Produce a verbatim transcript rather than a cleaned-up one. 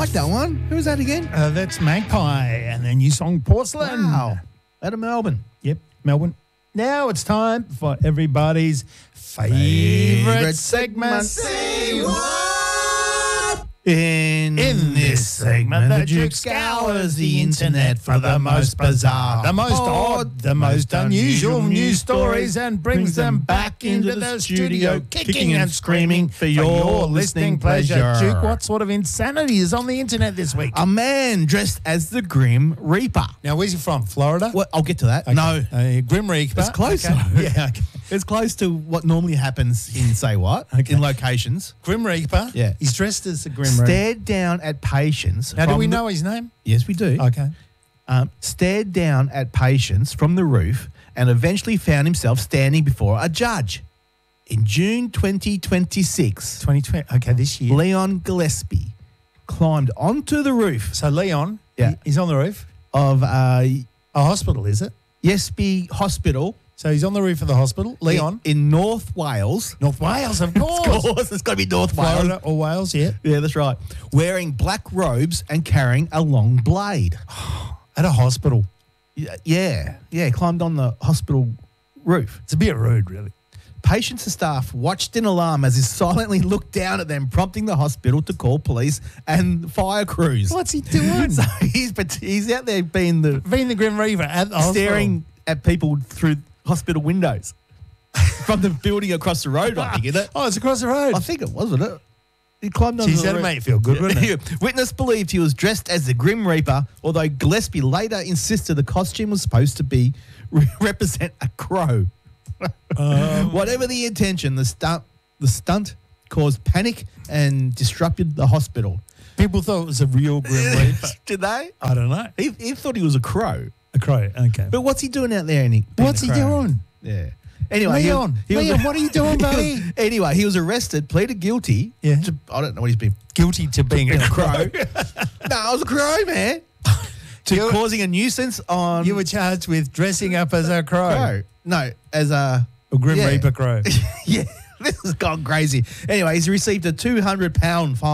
like that one. Who was that again? Uh, that's Magpie and their new song Porcelain. Wow. Out of Melbourne. Yep, Melbourne. Now it's time for everybody's favourite Favourite segment. Say what? In, In this segment, the Duke scours the internet for the most bizarre, the most odd, the most unusual news stories and brings them back into the studio, kicking and screaming for your listening pleasure. Duke, what sort of insanity is on the internet this week? A man dressed as the Grim Reaper. Now, where's he from? Florida? Well, I'll get to that. Okay. No. Uh, Grim Reaper. It's close. Okay. though. Yeah, okay. It's close to what normally happens in Say What, Okay. in locations. Grim Reaper. Yeah. He's dressed as the Grim Reaper. Stared down at patients. Now, do from we the- know his name? Yes, we do. Okay. Um, stared down at patients from the roof and eventually found himself standing before a judge. In June twenty twenty-six, twenty twenty. Okay, this year. Leon Gillespie climbed onto the roof So Leon, Yeah. he- he's on the roof. of uh, A hospital, is it? Yesby Hospital. So he's on the roof of the hospital. Leon. In, in North Wales. North Wales, of Of course. course, it's got to be North Wales. Florida or Wales, yeah. Yeah, that's right. Wearing black robes and carrying a long blade. At a hospital. Yeah, yeah, yeah, climbed on the hospital roof. It's a bit rude, really. Patients and staff watched in alarm as he silently looked down at them, prompting the hospital to call police and fire crews. What's he doing? So he's but he's out there being the Being the Grim Reaper at the staring at people through hospital windows from the building across the road. I think, isn't it? hospital. Oh, it's across the road. I think it was, wasn't it? He climbed on Geez, the that'd roof. make you feel good, wouldn't it? Yeah. Witness believed he was dressed as the Grim Reaper, although Gillespie later insisted the costume was supposed to be represent a crow. Um, Whatever the intention, the stunt the stunt caused panic and disrupted the hospital. People thought it was a real Grim Reaper. Did they? I don't know. He, he thought he was a crow. A crow, okay. But what's he doing out there? Any, being What's a he crow? doing? Yeah. Anyway, he- Leon, he was- Leon, what are you doing, buddy? Anyway, he was arrested, pleaded guilty. Yeah. To, I don't know what he's been. Guilty to being a crow. No, I was a crow, man. To You- causing a nuisance on You were charged with dressing up as a crow. crow. No, as a A Grim Yeah. Reaper crow. yeah. This has gone crazy. Anyway, he's received a two hundred pound fine.